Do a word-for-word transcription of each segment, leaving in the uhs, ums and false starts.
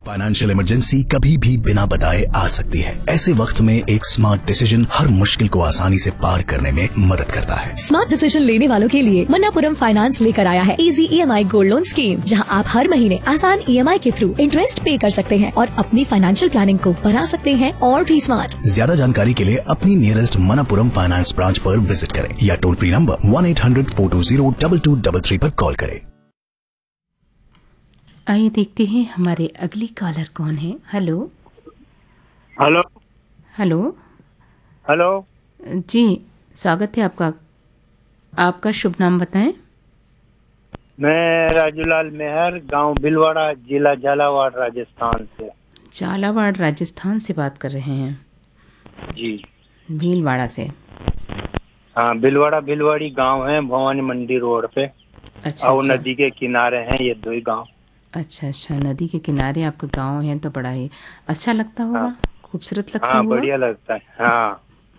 Financial emergency कभी भी बिना बताए आ सकती है। ऐसे वक्त में एक स्मार्ट डिसीजन हर मुश्किल को आसानी से पार करने में मदद करता है। स्मार्ट डिसीजन लेने वालों के लिए मन्नापुरम फाइनेंस लेकर आया है easy EMI gold loan scheme, जहां आप हर महीने आसान ईएमआई के थ्रू इंटरेस्ट पे कर सकते हैं और अपनी फाइनेंशियल प्लानिंग को बना सकते हैं और भी स्मार्ट। ज्यादा जानकारी के लिए अपनी नियरेस्ट मन्नापुरम फाइनेंस ब्रांच पर विजिट करें या toll free number one eight hundred four to zero double two double three पर कॉल करें। आइए देखते हैं हमारे अगली कॉलर कौन है। हेलो हेलो हेलो हेलो जी, स्वागत है आपका। आपका शुभ नाम बताएं। मैं राजूलाल मेहर, गांव भिलवाड़ा, जिला झालावाड़, राजस्थान से। झालावाड़ राजस्थान से बात कर रहे हैं जी। भीलवाड़ा से। हाँ, भिलवाड़ा भिलवाड़ी गांव है, भवानी मंडी रोड पे। अच्छा और अच्छा नदी के किनारे हैं ये दो ही गांव। अच्छा अच्छा नदी के किनारे आपका गांव है, तो बड़ा ही अच्छा लगता होगा। हाँ, खूबसूरत लगता हाँ होगा। बढ़िया लगता है। हाँ,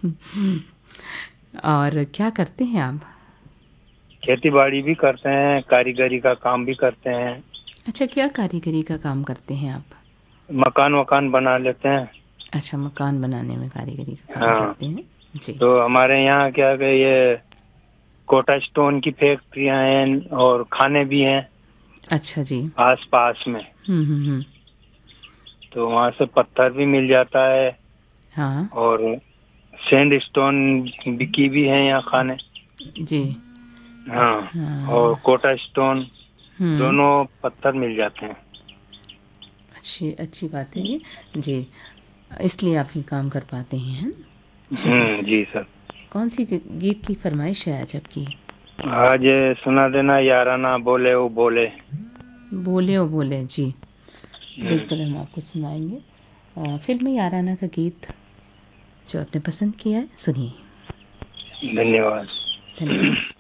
और क्या करते हैं आप? खेती बाड़ी भी करते हैं, कारीगरी का काम भी करते हैं। अच्छा, क्या कारीगरी का काम करते हैं आप? मकान वकान बना लेते हैं। अच्छा, मकान बनाने में कारीगरी का काम हाँ। करते हैं जी। तो हमारे यहाँ क्या है, ये कोटा स्टोन की फैक्ट्रियां हैं और खाने भी हैं अच्छा जी। आस पास में। हम्म हम्म हम्म तो वहाँ से पत्थर भी मिल जाता है हाँ और सैंड स्टोन बिकी भी है यहाँ खाने। जी। हाँ, हाँ। और कोटा स्टोन हम्म दोनों पत्थर मिल जाते हैं। अच्छी अच्छी बात है ये जी, इसलिए आप ये काम कर पाते हैं हैं? हम्म जी सर। कौन सी गी- गीत की फरमाइश है आज आपकी? आज सुना देना याराना बोले वो बोले। बोले ओ बोले जी, बिल्कुल हम आपको सुनाएंगे। अ, फिल्म याराना का गीत जो आपने पसंद किया है, सुनिए। धन्यवाद। धन्यवाद।